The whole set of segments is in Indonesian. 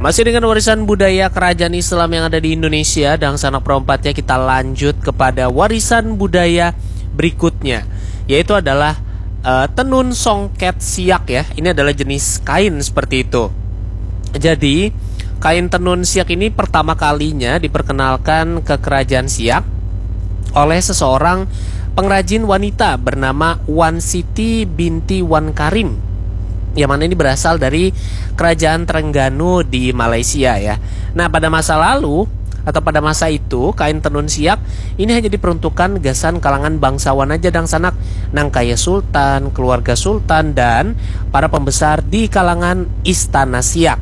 Masih dengan warisan budaya kerajaan Islam yang ada di Indonesia, dan sanak perempatnya kita lanjut kepada warisan budaya berikutnya, yaitu adalah tenun songket siak ya. Ini adalah jenis kain seperti itu. Jadi kain tenun siak ini pertama kalinya diperkenalkan ke kerajaan Siak oleh seseorang pengrajin wanita bernama Wan Siti binti Wan Karim, yang mana ini berasal dari kerajaan Terengganu di Malaysia ya. Nah, pada masa lalu atau pada masa itu kain tenun siak ini hanya diperuntukkan gasan kalangan bangsawan aja dang sanak, nang kaya sultan, keluarga sultan, dan para pembesar di kalangan istana Siak.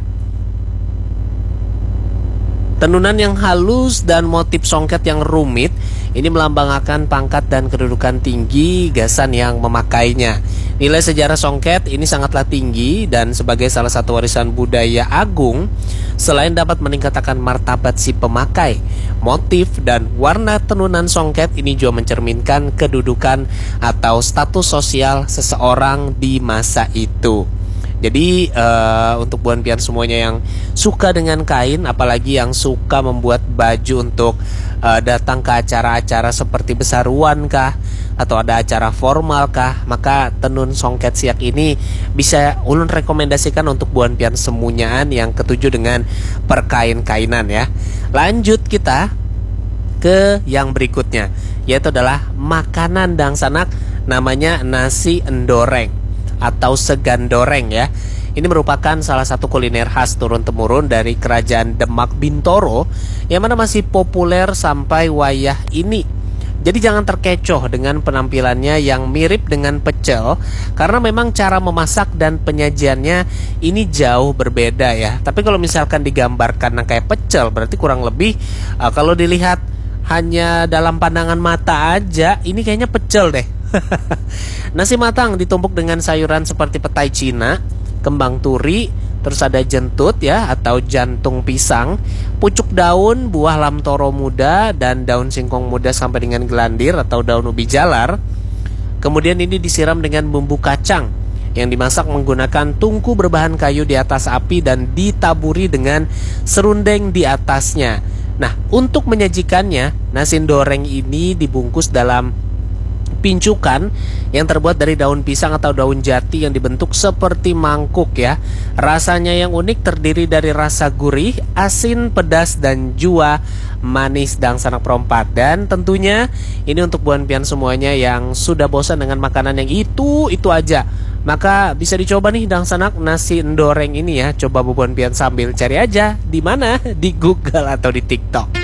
Tenunan yang halus dan motif songket yang rumit ini melambangkan pangkat dan kedudukan tinggi gasan yang memakainya. Nilai sejarah songket ini sangatlah tinggi, dan sebagai salah satu warisan budaya agung, selain dapat meningkatkan martabat si pemakai, motif dan warna tenunan songket ini juga mencerminkan kedudukan atau status sosial seseorang di masa itu. Jadi untuk buan pian semuanya yang suka dengan kain, apalagi yang suka membuat baju untuk datang ke acara-acara seperti besaruan kah, atau ada acara formal kah, maka tenun songket siak ini bisa ulun rekomendasikan untuk buan pian semuanyaan yang ketujuh dengan perkain-kainan ya. Lanjut kita ke yang berikutnya, yaitu adalah makanan dang sanak, namanya nasi endoreng atau segan doreng ya. Ini merupakan salah satu kuliner khas turun-temurun dari kerajaan Demak Bintoro, yang mana masih populer sampai wayah ini. Jadi jangan terkecoh dengan penampilannya yang mirip dengan pecel, karena memang cara memasak dan penyajiannya ini jauh berbeda ya. Tapi kalau misalkan digambarkan kayak pecel, berarti kurang lebih kalau dilihat hanya dalam pandangan mata aja, ini kayaknya pecel deh. Nasi matang ditumpuk dengan sayuran seperti petai Cina, kembang turi, terus ada jentut ya atau jantung pisang, pucuk daun, buah lamtoro muda, dan daun singkong muda sampai dengan gelandir atau daun ubi jalar. Kemudian ini disiram dengan bumbu kacang yang dimasak menggunakan tungku berbahan kayu di atas api dan ditaburi dengan serundeng di atasnya. Nah, untuk menyajikannya, nasi goreng ini dibungkus dalam pincukan yang terbuat dari daun pisang atau daun jati yang dibentuk seperti mangkuk ya. Rasanya yang unik terdiri dari rasa gurih, asin, pedas, dan jua manis dang sanak perompat. Dan tentunya ini untuk buan pian semuanya yang sudah bosan dengan makanan yang itu aja, maka bisa dicoba nih dang sanak nasi endoreng ini ya. Coba buan pian sambil cari aja di mana, di Google atau di TikTok.